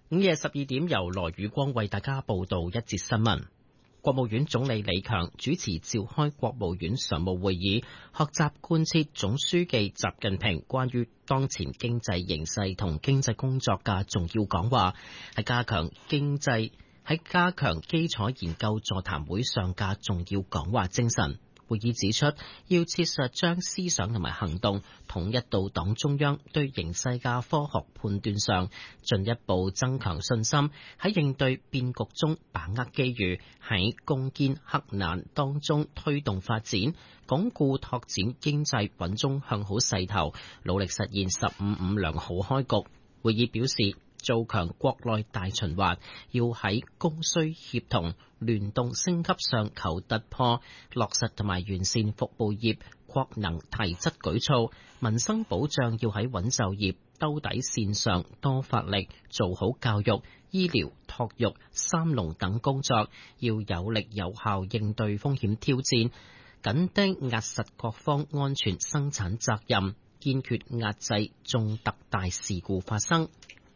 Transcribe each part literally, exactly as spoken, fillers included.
午夜十二點，由羅宇光為大家報道一節新聞。國務院總理李強主持召開國務院常務會議，學習貫徹總書記習近平關於當前經濟形勢同經濟工作嘅重要講話，係加強經濟喺加強基礎研究座談會上嘅重要講話精神。會議指出，要切實將思想同埋行動統一到黨中央對形勢嘅科學判斷上，進一步增強信心，喺應對變局中把握機遇，喺攻堅克難當中推動發展，鞏固拓展經濟穩中向好勢頭，努力實現十五五良好開局。會議表示，做強國內大循環，要喺供需協同、聯動升級上求突破，落實同埋完善服務業擴能提質舉措，民生保障要喺穩就業、兜底線上多發力，做好教育、醫療、托育、三農等工作，要有力有效應對風險挑戰，緊盯壓實各方安全生產責任，堅決壓制重特大事故發生。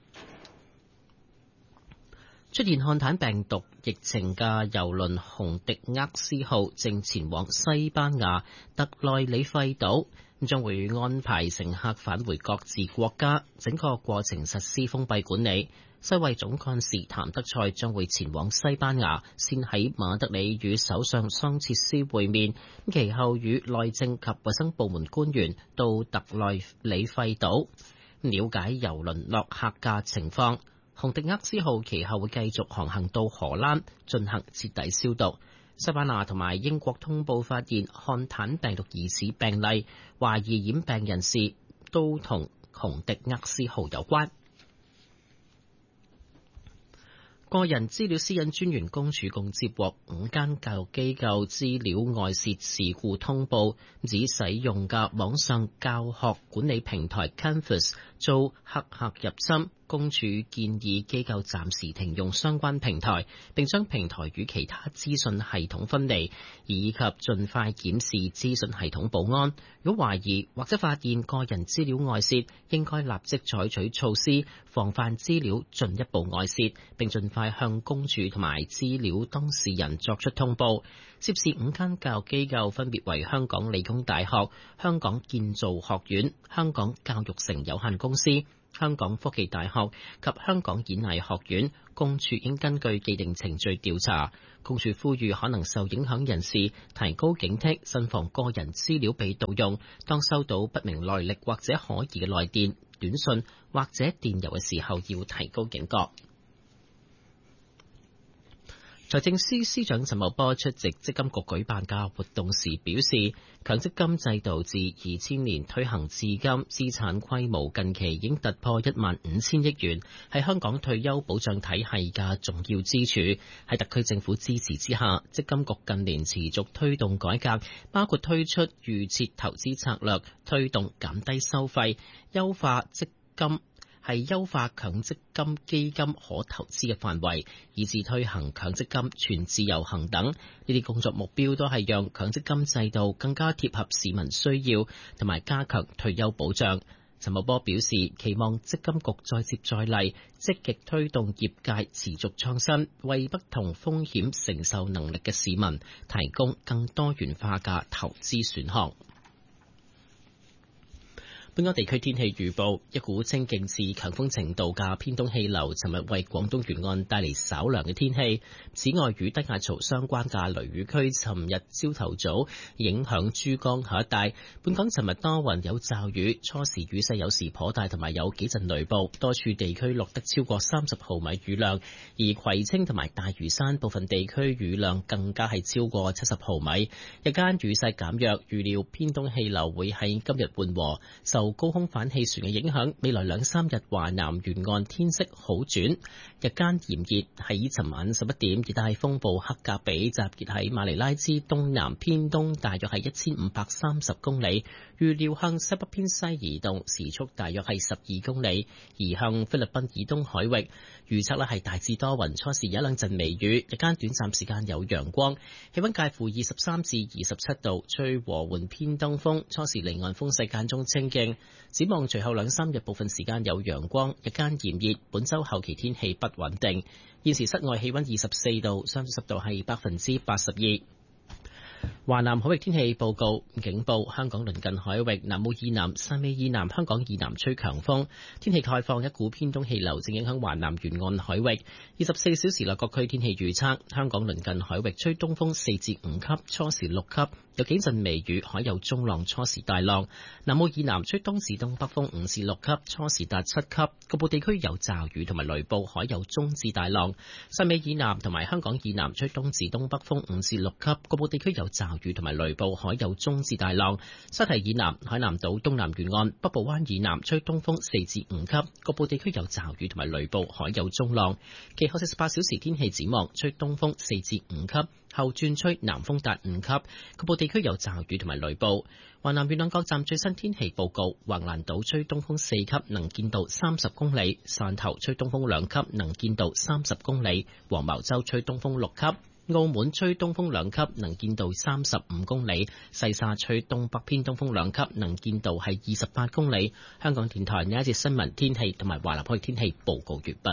出現漢坦病毒疫情嘅郵輪紅迪厄斯號正前往西班牙特內里費島，將會安排乘客返回各自國家，整個過程實施封閉管理。世衛總幹事譚德塞將會前往西班牙，先喺馬德里與首相桑切斯會面，其後與內政及衛生部門官員到特內里費島，了解郵輪落客嘅情況。紅迪厄斯號其後會繼續航行到荷蘭進行徹底消毒。西班牙同埋英國通報發現漢坦病毒疑似病例，懷疑染病人士都同紅迪厄斯號有關。個人資料私隱專員公署共接獲五間教育機構資料外泄事故通報，指使用嘅網上教學管理平台 Canvas 遭黑客入侵。公署建議機構暫時停用相關平台，並將平台與其他資訊系統分離，以及盡快檢視資訊系統保安。如果懷疑或者發現個人資料外泄，應該立即採取措施，防範資料進一步外泄，並盡快向公署同埋資料當事人作出通報。涉事五間教育機構分別為香港理工大學、香港建造學院、香港教育城有限公司、香港科技大學及香港演藝學院。公署應根據既定程序調查。公署呼籲可能受影響人士提高警惕，慎防個人資料被盜用。當收到不明來歷或者可疑嘅來電、短信或者電郵嘅時候，要提高警覺。財政司司長陳茂波出席積金局舉辦嘅活動時表示，強積金制度自二千年推行至今，資產規模近期已經突破一萬五千億元，係香港退休保障體系嘅重要支柱。喺特區政府支持之下，積金局近年持續推動改革，包括推出預設投資策略，推動減低收費，優化積金。係優化強積金基金可投資嘅範圍，以至推行強積金全自由行等。呢啲工作目標都係讓強積金制度更加貼合市民需要，同埋加強退休保障。陳茂波表示，期望積金局再接再厲，積極推動業界持續創新，為不同風險承受能力嘅市民提供更多元化嘅投資選項。本港地區天氣預報，一股清勁至強風程度嘅偏東氣流尋日為廣東沿岸帶嚟稍涼嘅天氣。此外，與低壓槽相關嘅雷雨區尋日朝頭早影響珠江口一帶。本港尋日多雲有驟雨，初時雨勢有時頗大，同埋有幾陣雷暴，多處地區錄得超過三十毫米雨量。而葵青同埋大嶼山部分地區雨量更加係超過七十毫米。日間雨勢減弱，預料偏東氣流會喺今日緩和。受高空反氣旋嘅影響，未來兩三日華南沿岸天色好轉，日間炎熱。喺尋晚十一點，熱帶風暴克格比集結喺馬尼拉之東南偏東，大約係一千五百三十公里，預料向西北偏西移動，時速大約係十二公里，移向菲律賓以東海域。預測呢係大致多雲，初時有一兩陣微雨，日間短暫時間有陽光，氣溫介乎二十三至二十七度，吹和緩偏東風，初時離岸風勢間中清勁。 定。展望隨後兩三日部分時間有陽光，日間炎熱。本週後期天氣不穩定。現時室外氣溫二十四度，相對濕度係百分之八十二。華南海域天氣報告，警報：香港鄰近海域南澳以南、汕尾以南、香港以南吹強風，天氣概況，一股偏東氣流正影響華南沿岸海域。二十四小時內各區天氣預測：香港鄰近海域吹東風四至五級，初時六級，有幾陣微雨，海有中浪，初時大浪。南澳以南吹東至東北風五至六級，初時達七級，局部地區有驟雨同埋雷暴，海有中至大浪。汕尾以南同埋香港以南吹東至東北風五至六級，局部地區有驟雨同埋雷暴，海有中至大浪。沙堤以南、海南島東南沿岸、北部灣以南吹東風四至五級，局部地區有驟雨同埋雷暴，海有中浪。其後四十八小時天氣展望，吹東風四至五級，後轉吹南風達五級，局部地區有驟雨同埋雷暴。華南沿岸各站最新天氣報告：橫瀾島吹東風四級，能見度三十公里；汕頭吹東風兩級，能見度三十公里；黃茅洲吹東風六級。澳門吹東風兩級，能見度三十五公里；西沙吹東北偏東風兩級，能見度係二十八公里。香港電台呢一節新聞天氣同埋華南海天氣報告完畢。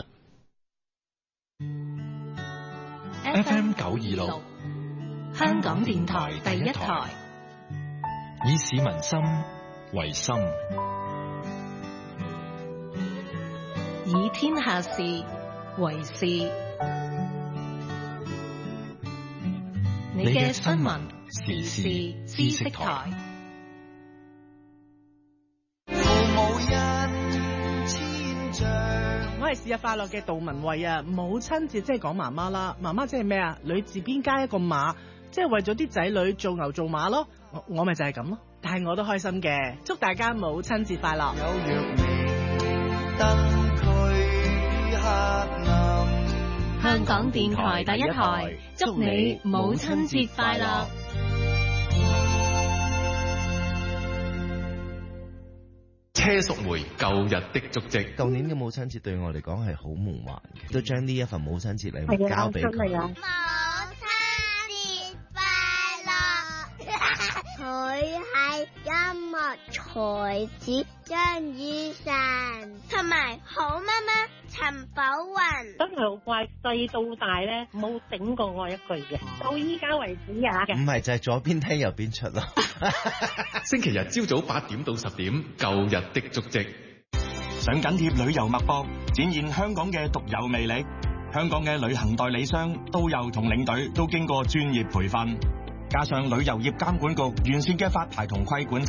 F M 九二六，香港電台第一台，以市民心為心，以天下事為事。你嘅新聞時事知識台。 我係節日快樂嘅杜文慧啊！母親節即係講媽媽啦，媽媽即係咩啊？女字邊加一個馬，即係為咗啲仔女做牛做馬咯。我我咪就係咁咯，但係我都開心嘅。祝大家母親節快樂！有若明燈驅黑暗。 香港電台第一台，祝你母親節快樂。 車淑梅舊日的足跡。 舊年嘅母親節對我嚟講係好夢幻嘅，都將呢一份母親節禮物交俾佢。 母親節快樂！佢係音樂才子張雨晨，同埋好媽媽陳寶雲。 真係好乖，細到大咧冇頂過我一句嘅，到依家為止啊！ 唔係就係左邊聽右邊出咯。 星期日朝早八點到十點，舊日的足跡。 想緊貼旅遊脈搏，展現香港嘅獨有魅力。香港嘅旅行代理商、導遊同領隊都經過專業培訓，加上旅遊業監管局完善嘅發牌同規管